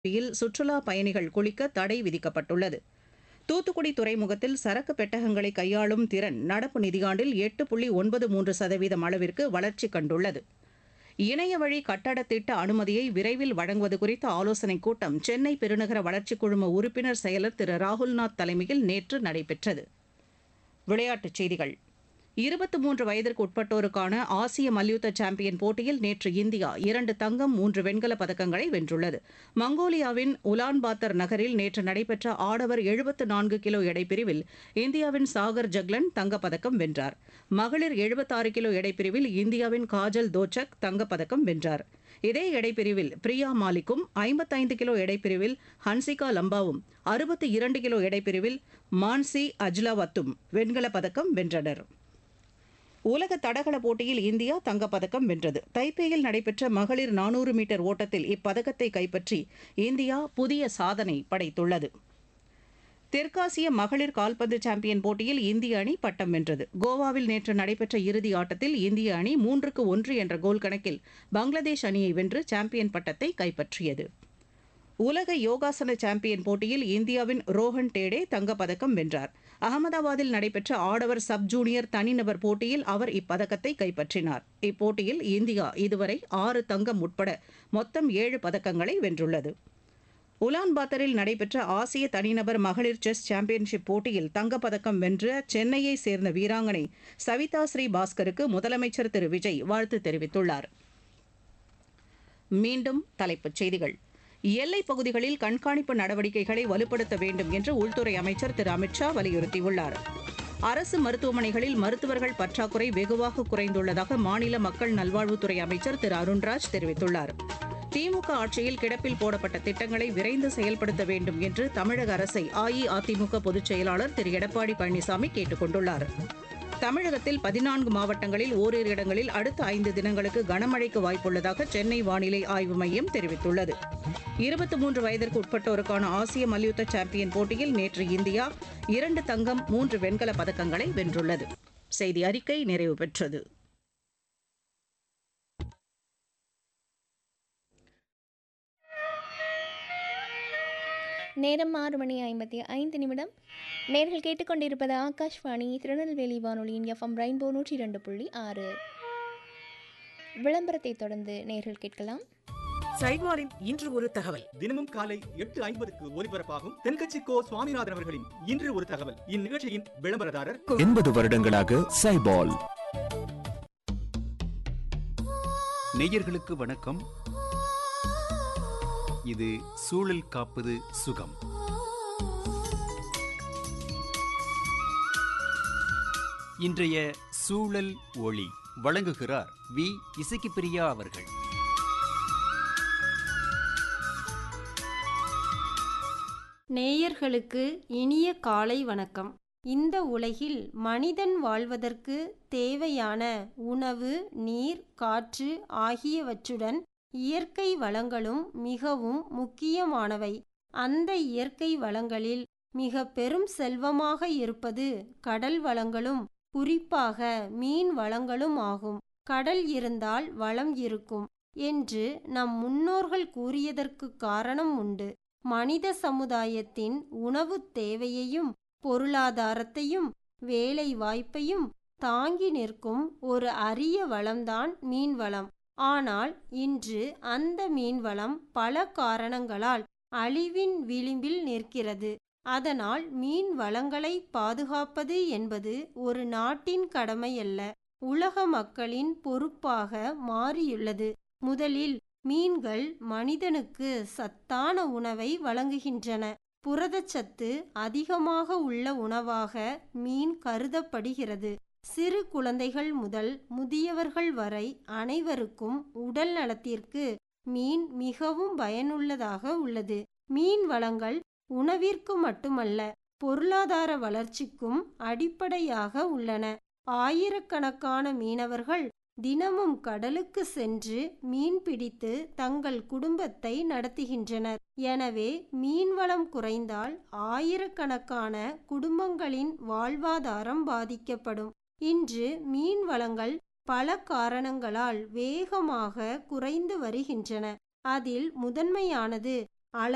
சுற்றுலா பயணிகள் குளிக்க தடை விதிக்கப்பட்டுள்ளது. தூத்துக்குடி துறைமுகத்தில் சரக்கு பெட்டகங்களை கையாளும் திறன் நடப்பு நிதியாண்டில் 8.93% அளவிற்கு வளர்ச்சி கண்டுள்ளது. இணையவழி கட்டட திட்ட அனுமதியை விரைவில் வழங்குவது குறித்த ஆலோசனைக் கூட்டம் சென்னை பெருநகர வளர்ச்சிக் குழும உறுப்பினர் செயலர் திரு ராகுல்நாத் தலைமையில் நேற்று நடைபெற்றது. விளையாட்டுச் செய்திகள். 23 வயதிற்கு உட்பட்டோருக்கான ஆசிய மல்யுத்த சாம்பியன் போட்டியில் நேற்று இந்தியா 2 தங்கம் 3 வெண்கலப் பதக்கங்களை வென்றுள்ளது. மங்கோலியாவின் உலான்பாத்தர் நகரில் நேற்று நடைபெற்ற ஆடவர் 74 கிலோ எடைப்பிரிவில் இந்தியாவின் சாகர் ஜக்லன் தங்கப்பதக்கம் வென்றார். மகளிர் 76 கிலோ எடைப்பிரிவில் இந்தியாவின் காஜல் தோச்சக் தங்கப்பதக்கம் வென்றார். இதே எடைப்பிரிவில் பிரியா மாலிக்கும், 55 கிலோ எடைப்பிரிவில் ஹன்சிகா லம்பாவும், 62 கிலோ எடைப்பிரிவில் மான்சி அஜ்லாவத்தும் வெண்கலப் பதக்கம் வென்றனர். உலக தடகள போட்டியில் இந்தியா தங்கப்பதக்கம் வென்றது. தைப்பேயில் நடைபெற்ற மகளிர் 400 மீட்டர் ஓட்டத்தில் இப்பதக்கத்தை கைப்பற்றி இந்தியா புதிய சாதனை படைத்துள்ளது. தெற்காசிய மகளிர் கால்பந்து சாம்பியன் போட்டியில் இந்திய அணி பட்டம் வென்றது. கோவாவில் நேற்று நடைபெற்ற இறுதி ஆட்டத்தில் இந்திய அணி 3-1 என்ற கோல் கணக்கில் பங்களாதேஷ் அணியை வென்று சாம்பியன் பட்டத்தை கைப்பற்றியது. உலக யோகாசன சாம்பியன் போட்டியில் இந்தியாவின் ரோஹன் டேடே தங்கப்பதக்கம் வென்றார். அகமதாபாத்தில் நடைபெற்ற ஆடவர் சப் ஜூனியர் தனிநபர் போட்டியில் அவர் இப்பதக்கத்தை கைப்பற்றினார். இப்போட்டியில் இந்தியா இதுவரை 6 தங்கம் உட்பட மொத்தம் 7 பதக்கங்களை வென்றுள்ளது. உலான்பாத்தரில் நடைபெற்ற ஆசிய தனிநபர் மகளிர் செஸ் சாம்பியன்ஷிப் போட்டியில் தங்கப்பதக்கம் வென்ற சென்னையை சேர்ந்த வீராங்கனை சவிதா ஸ்ரீ பாஸ்கருக்கு முதலமைச்சர் திரு விஜய் வாழ்த்து தெரிவித்துள்ளார். மீண்டும் தலைப்புச் செய்திகள். எல்லைப் பகுதிகளில் கண்காணிப்பு நடவடிக்கைகளை வலுப்படுத்த வேண்டும் என்று உள்துறை அமைச்சர் திரு அமித்ஷா வலியுறுத்தியுள்ளார். அரசு மருத்துவமனைகளில் மருத்துவர்கள் பற்றாக்குறை வெகுவாக குறைந்துள்ளதாக மாநில மக்கள் நல்வாழ்வுத்துறை அமைச்சர் திரு அருண்ராஜ் தெரிவித்துள்ளார். திமுக ஆட்சியில் கிடப்பில் போடப்பட்ட திட்டங்களை விரைந்து செயல்படுத்த வேண்டும் என்று தமிழக அரசை அஇஅதிமுக பொதுச் செயலாளர் திரு எடப்பாடி பழனிசாமி கேட்டுக் கொண்டுள்ளார். தமிழகத்தில் 14 மாவட்டங்களில் ஓரிரு இடங்களில் அடுத்த 5 தினங்களுக்கு கனமழைக்கு வாய்ப்புள்ளதாக சென்னை வானிலை ஆய்வு மையம் தெரிவித்துள்ளது. 23 வயதிற்கு உட்பட்டோருக்கான ஆசிய மல்யுத்த சாம்பியன் போட்டியில் நேற்று இந்தியா 2 தங்கம் 3 வெண்கலப் பதக்கங்களை வென்றுள்ளது. செய்தி அறிக்கை நிறைவு பெற்றது. நேரம் 6:55. நேர்கள் கேட்டுக்கொண்டிருப்பது ஆகாஷ்வாணி திருநெல்வேலி வானொலியின் எஃப்எம் ரெயின்போ 102.6. விளம்பரத்தை தொடர்ந்து நேர்கள் கேட்கலாம். சைவாரின் இன்று ஒரு தகவல். தினமும் காலை 8:50 ஒலிபரப்பாகும் தென்கட்சி கோ சுவாமிநாதன் அவர்களின் இன்று ஒரு தகவல். இந்நிகழ்ச்சியின் விளம்பரதாரர் 80 வருடங்களாக சைபால். நேயர்களுக்கு வணக்கம். இது சூழல் காப்பது சுகம். இன்றைய சூழல் ஒளி வழங்குகிறார் வி இசக்கிப்பிரியா அவர்கள். நேயர்களுக்கு இனிய காலை வணக்கம். இந்த உலகில் மனிதன் வாழ்வதற்கு தேவையான உணவு, நீர், காற்று ஆகியவற்றுடன் இயற்கை வளங்களும் மிகவும் முக்கியமானவை. அந்த இயற்கை வளங்களில் மிக பெரும் செல்வமாக இருப்பது கடல் வளங்களும் குறிப்பாக மீன் வளங்களும் ஆகும். கடல் இருந்தால் வளம் இருக்கும் என்று நம் முன்னோர்கள் கூறியதற்கு காரணம் உண்டு. மனித சமுதாயத்தின் உணவு தேவையையும் பொருளாதாரத்தையும் வேலை வாய்ப்பையும் தாங்கி நிற்கும் ஒரு அரிய வளம்தான் மீன்வளம். ஆனால் இன்று அந்த மீன்வளம் பல காரணங்களால் அழிவின் விளிம்பில் நிற்கிறது. அதனால் மீன் வளங்களை பாதுகாப்பது என்பது ஒரு நாட்டின் கடமையல்ல, உலக மக்களின் பொறுப்பாக மாறியுள்ளது. முதலில் மீன்கள் மனிதனுக்கு சத்தான உணவை வழங்குகின்றன. புரதச்சத்து அதிகமாக உள்ள உணவாக மீன் கருதப்படுகிறது. சிறு குழந்தைகள் முதல் முதியவர்கள் வரை அனைவருக்கும் உடல் நலத்திற்கு மீன் மிகவும் பயனுள்ளதாக உள்ளது. மீன் வளங்கள் உணவிற்கு மட்டுமல்ல, பொருளாதார வளர்ச்சிக்கும் அடிப்படையாக உள்ளன. ஆயிரக்கணக்கான மீனவர்கள் தினமும் கடலுக்கு சென்று மீன் பிடித்து தங்கள் குடும்பத்தை நடத்துகின்றனர். எனவே மீன்வளம் குறைந்தால் ஆயிரக்கணக்கான குடும்பங்களின் வாழ்வாதாரம் பாதிக்கப்படும். இன்று மீன் வளங்கள் பல காரணங்களால் வேகமாக குறைந்து வருகின்றன. அதில் முதன்மையானது